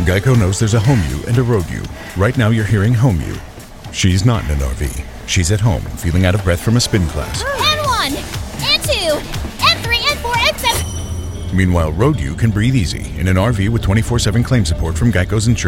Geico knows there's a home you and a road you. Right now you're hearing home you. She's not in an RV. She's at home, feeling out of breath from a spin class. N1, N2, N3, N4, N7. Meanwhile, road you can breathe easy in an RV with 24/7 claim support from Geico's insurance.